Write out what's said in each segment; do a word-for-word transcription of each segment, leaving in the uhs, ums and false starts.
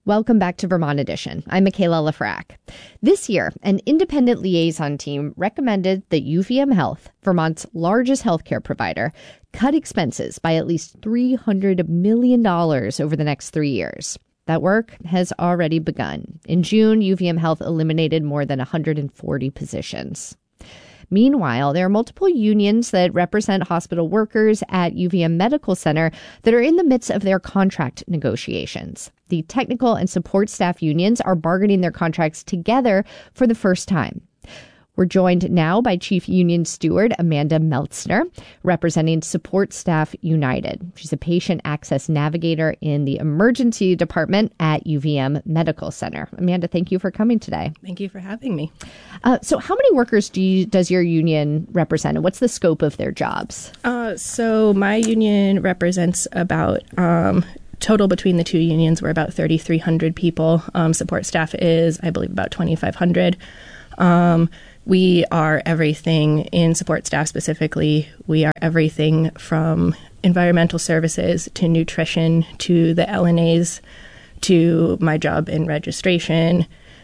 Welcome back to Vermont Edition. I'm Michaela Lafrac. This year, an independent liaison team recommended that U V M Health, Vermont's largest healthcare provider, cut expenses by at least three hundred million dollars over the next three years. That work has already begun. In June, U V M Health eliminated more than one hundred forty positions. Meanwhile, there are multiple unions that represent hospital workers at U V M Medical Center that are in the midst of their contract negotiations. The technical and support staff unions are bargaining their contracts together for the first time. We're joined now by Chief Union Steward Amanda Meltzner, representing Support Staff United. She's a patient access navigator in the emergency department at U V M Medical Center. Amanda, thank you for coming today. Thank you for having me. Uh, so how many workers do you, does your union represent, and what's the scope of their jobs? Uh, so my union represents about... Um, Total between the two unions, we're about thirty-three hundred people. Um, support staff is, I believe, about twenty-five hundred. Um, we are everything in support staff specifically. We are everything from environmental services to nutrition to the L N As to my job in registration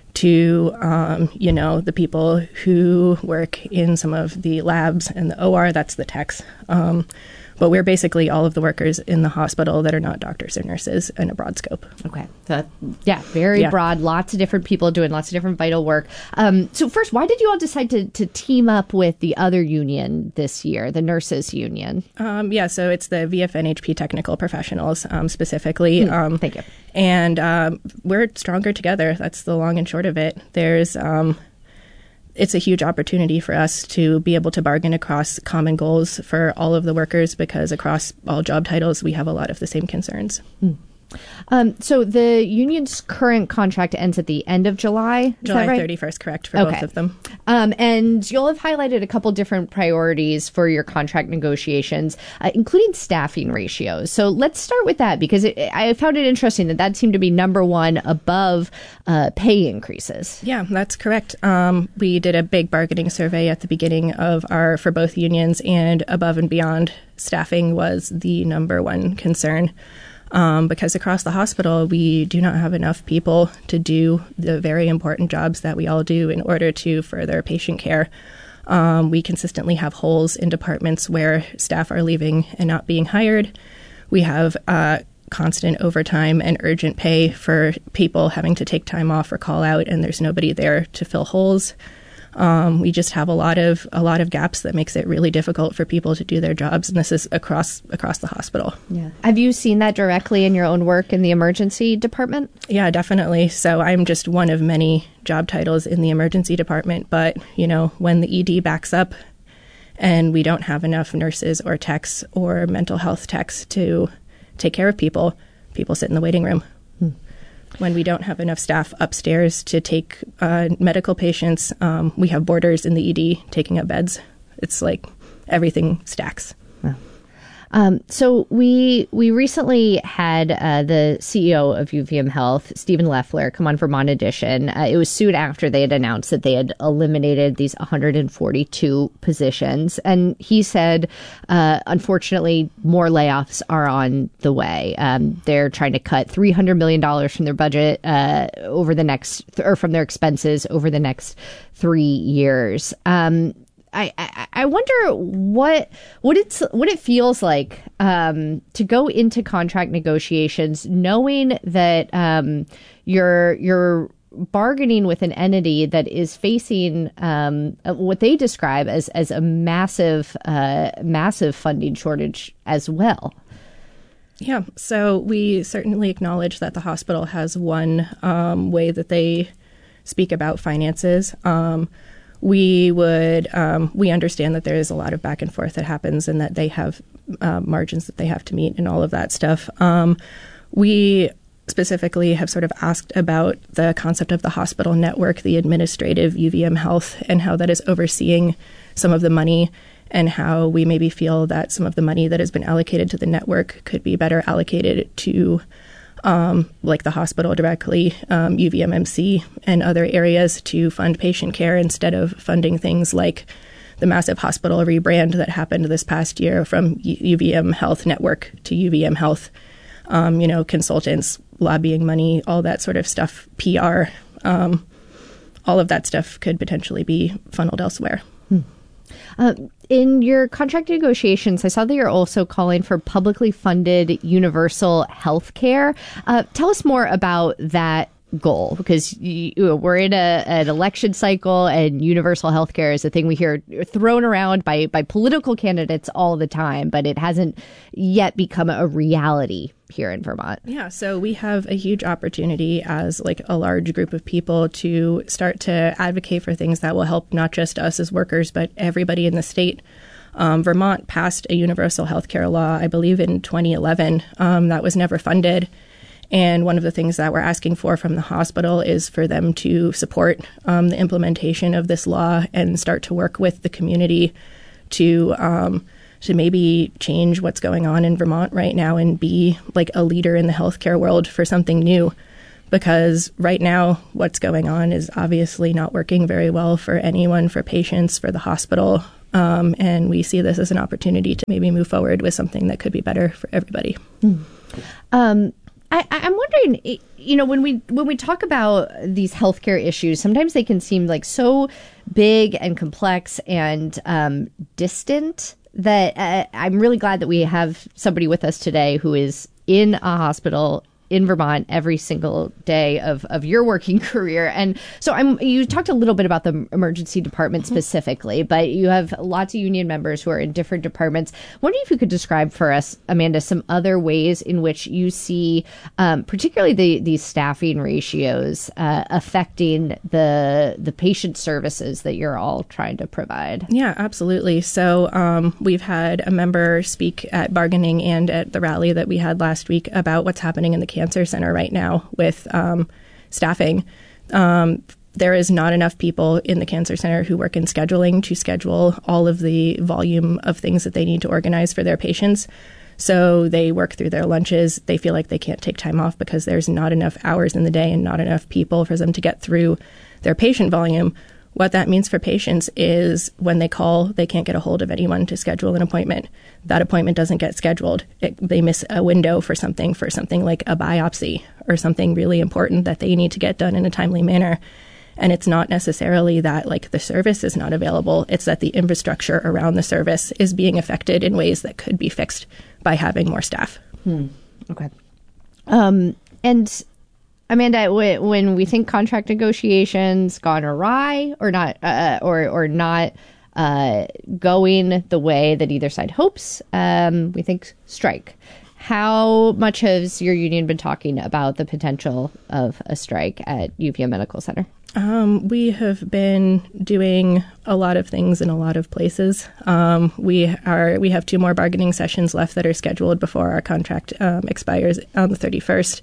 to, um, you know, the people who work in some of the labs and the O R, that's the techs. Um, But we're basically all of the workers in the hospital that are not doctors or nurses in a broad scope. Okay. So, yeah, very yeah. broad. Lots of different people doing lots of different vital work. Um, so first, why did you all decide to, to team up with the other union this year, the nurses union? Um, yeah, so it's the V F N H P Technical Professionals um, specifically. Mm, um, thank you. And um, we're stronger together. That's the long and short of it. There's... Um, It's a huge opportunity for us to be able to bargain across common goals for all of the workers because across all job titles, we have a lot of the same concerns. Mm. Um, so the union's current contract ends at the end of July. Is July that right? thirty-first, correct, for okay. both of them. Um, and you'll have highlighted a couple different priorities for your contract negotiations, uh, including staffing ratios. So let's start with that because it, I found it interesting that that seemed to be number one above uh, pay increases. Yeah, that's correct. Um, we did a big bargaining survey at the beginning of our, for both unions, and above and beyond staffing was the number one concern. Um, because across the hospital, we do not have enough people to do the very important jobs that we all do in order to further patient care. Um, we consistently have holes in departments where staff are leaving and not being hired. We have uh, constant overtime and urgent pay for people having to take time off or call out, and there's nobody there to fill holes. Um, we just have a lot of a lot of gaps that makes it really difficult for people to do their jobs, and this is across across the hospital. Yeah. Have you seen that directly in your own work in the emergency department? Yeah, definitely. So I'm just one of many job titles in the emergency department, but you know, when the E D backs up and we don't have enough nurses or techs or mental health techs to take care of people, people sit in the waiting room. Hmm. When we don't have enough staff upstairs to take uh, medical patients, um, we have boarders in the E D taking up beds. It's like everything stacks. Wow. Um, so we we recently had uh, the C E O of U V M Health, Stephen Loeffler, come on Vermont Edition. Uh, it was soon after they had announced that they had eliminated these one hundred forty-two positions. And he said, uh, unfortunately, more layoffs are on the way. Um, they're trying to cut three hundred million dollars from their budget uh, over the next, th- or from their expenses over the next three years. Um, I, I, I wonder what what it's what it feels like um, to go into contract negotiations knowing that um, you're you're bargaining with an entity that is facing um, what they describe as as a massive uh, massive funding shortage as well. Yeah, so we certainly acknowledge that the hospital has one um, way that they speak about finances. Um, We would, um, we understand that there is a lot of back and forth that happens and that they have uh, margins that they have to meet and all of that stuff. Um, we specifically have sort of asked about the concept of the hospital network, the administrative U V M Health, and how that is overseeing some of the money and how we maybe feel that some of the money that has been allocated to the network could be better allocated to Um, like the hospital directly, um, U V M M C and other areas to fund patient care instead of funding things like the massive hospital rebrand that happened this past year from U V M Health Network to U V M Health. um, you know, consultants, lobbying money, all that sort of stuff, P R, um, all of that stuff could potentially be funneled elsewhere. Hmm. Uh, in your contract negotiations, I saw that you're also calling for publicly funded universal health care. Uh, tell us more about that goal, because you, we're in a, an election cycle, and universal health care is a thing we hear thrown around by, by political candidates all the time, but it hasn't yet become a reality here in Vermont. Yeah, so we have a huge opportunity as like a large group of people to start to advocate for things that will help not just us as workers, but everybody in the state. Um, Vermont passed a universal health care law, I believe, in twenty eleven. Um, that was never funded. And one of the things that we're asking for from the hospital is for them to support um, the implementation of this law and start to work with the community to um, to maybe change what's going on in Vermont right now and be like a leader in the healthcare world for something new. Because right now, what's going on is obviously not working very well for anyone, for patients, for the hospital. Um, and we see this as an opportunity to maybe move forward with something that could be better for everybody. Mm. Um, I, I'm wondering, you know, when we when we talk about these healthcare issues, sometimes they can seem like so big and complex and um, distant that uh, I'm really glad that we have somebody with us today who is in a hospital in Vermont every single day of, of your working career. And so I'm, you talked a little bit about the emergency department specifically, but you have lots of union members who are in different departments. Wondering if you could describe for us, Amanda, some other ways in which you see, um, particularly the these staffing ratios uh, affecting the the patient services that you're all trying to provide. Yeah, absolutely. So um, we've had a member speak at bargaining and at the rally that we had last week about what's happening in the Cancer Center right now with um, staffing. Um, there is not enough people in the Cancer Center who work in scheduling to schedule all of the volume of things that they need to organize for their patients. So they work through their lunches. They feel like they can't take time off because there's not enough hours in the day and not enough people for them to get through their patient volume. What that means for patients is when they call, they can't get a hold of anyone to schedule an appointment. That appointment doesn't get scheduled. It, they miss a window for something, for something like a biopsy or something really important that they need to get done in a timely manner. And it's not necessarily that like the service is not available. It's that the infrastructure around the service is being affected in ways that could be fixed by having more staff. Hmm. Okay. Um, and Amanda, when we think contract negotiations gone awry or not, uh, or or not uh, going the way that either side hopes, um, we think strike. How much has your union been talking about the potential of a strike at U V M Medical Center? Um, we have been doing a lot of things in a lot of places. Um, we are we have two more bargaining sessions left that are scheduled before our contract um, expires on the thirty-first.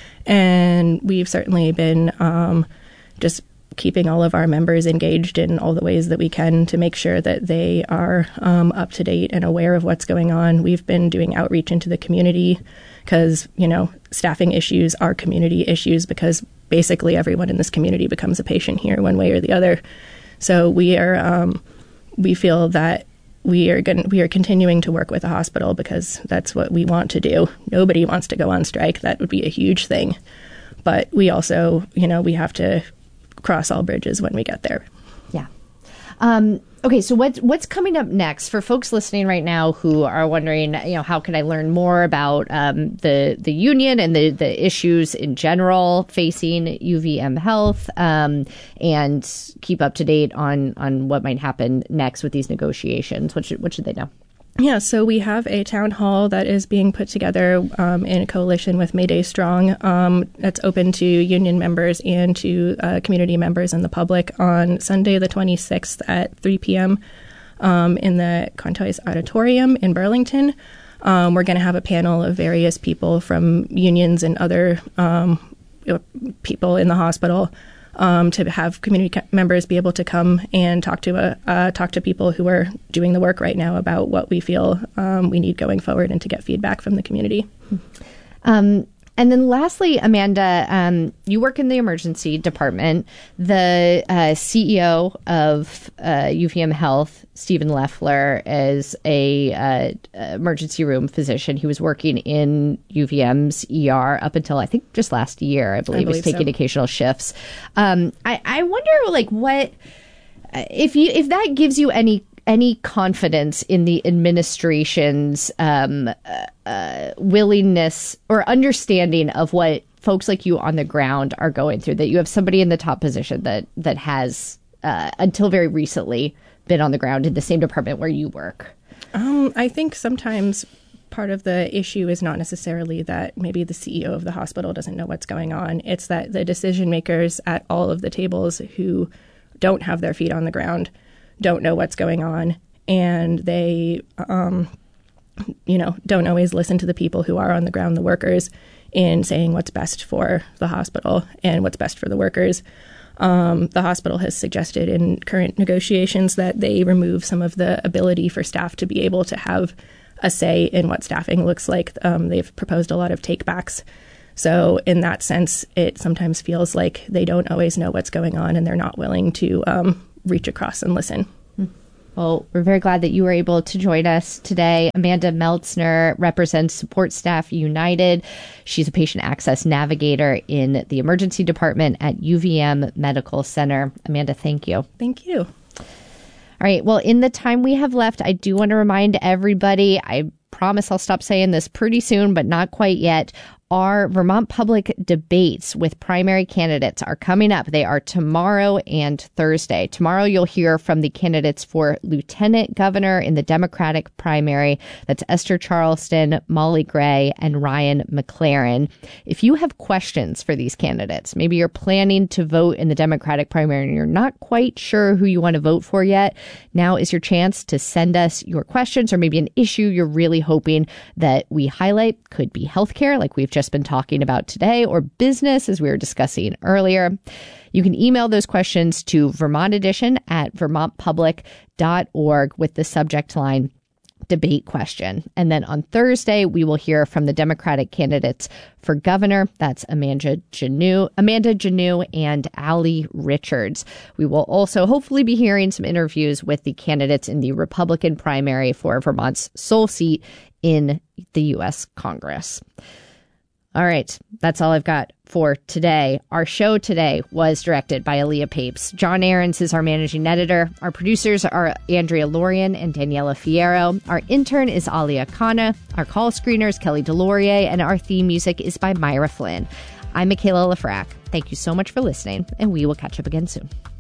And we've certainly been um, just keeping all of our members engaged in all the ways that we can to make sure that they are um, up to date and aware of what's going on. We've been doing outreach into the community because, you know, staffing issues are community issues because basically everyone in this community becomes a patient here one way or the other. So we are um, we feel that we are going we are continuing to work with the hospital because that's what we want to do. Nobody wants to go on strike. That would be a huge thing. But we also, you know, we have to cross all bridges when we get there. Yeah. Um, okay, so what's what's coming up next for folks listening right now who are wondering, you know, how can I learn more about um, the the union and the, the issues in general facing U V M Health, um, and keep up to date on on what might happen next with these negotiations? What should what should they know? Yeah, so we have a town hall that is being put together um, in a coalition with Mayday Strong. Um, that's open to union members and to uh, community members and the public on Sunday the twenty-sixth at three p.m. Um, in the Contois Auditorium in Burlington. Um, we're going to have a panel of various people from unions and other um, people in the hospital Um, to have community co- members be able to come and talk to a, uh, talk to people who are doing the work right now about what we feel um, we need going forward and to get feedback from the community. Um, And then lastly, Amanda, um, you work in the emergency department. The uh, C E O of uh, U V M Health, Stephen Leffler, is a uh, emergency room physician. He was working in U V M's E R up until I think just last year, I believe. I believe He's taking so. occasional shifts. Um, I, I wonder, like, what if you if that gives you any any confidence in the administration's um, uh, uh, willingness or understanding of what folks like you on the ground are going through, that you have somebody in the top position that that has uh, until very recently been on the ground in the same department where you work. Um, I think sometimes part of the issue is not necessarily that maybe the C E O of the hospital doesn't know what's going on. It's that the decision makers at all of the tables who don't have their feet on the ground don't know what's going on, and they, um, you know, don't always listen to the people who are on the ground, the workers, in saying what's best for the hospital and what's best for the workers. Um, the hospital has suggested in current negotiations that they remove some of the ability for staff to be able to have a say in what staffing looks like. Um, they've proposed a lot of takebacks. So in that sense, it sometimes feels like they don't always know what's going on, and they're not willing to um, reach across and listen. Well, we're very glad that you were able to join us today. Amanda Meltzner represents Support Staff United. She's a patient access navigator in the emergency department at U V M Medical Center. Amanda, thank you. Thank you. All right. Well, in the time we have left, I do want to remind everybody, I promise I'll stop saying this pretty soon, but not quite yet. Our Vermont Public debates with primary candidates are coming up. They are tomorrow and Thursday. Tomorrow, you'll hear from the candidates for Lieutenant Governor in the Democratic primary. That's Esther Charleston, Molly Gray, and Ryan McLaren. If you have questions for these candidates, maybe you're planning to vote in the Democratic primary and you're not quite sure who you want to vote for yet, now is your chance to send us your questions, or maybe an issue you're really hoping that we highlight. Could be healthcare, like we've just been talking about today, or business, as we were discussing earlier. You can email those questions to Vermont Edition at vermont public dot org with the subject line debate question. And then on Thursday, we will hear from the Democratic candidates for governor. That's Amanda Janneau, Amanda Janneau and Allie Richards. We will also hopefully be hearing some interviews with the candidates in the Republican primary for Vermont's sole seat in the U S Congress. All right, that's all I've got for today. Our show today was directed by Aaliyah Papes. John Ahrens is our managing editor. Our producers are Andrea Lorian and Daniela Fierro. Our intern is Alia Khanna. Our call screener is Kelly Delorier, and our theme music is by Myra Flynn. I'm Michaela Lafrac. Thank you so much for listening, and we will catch up again soon.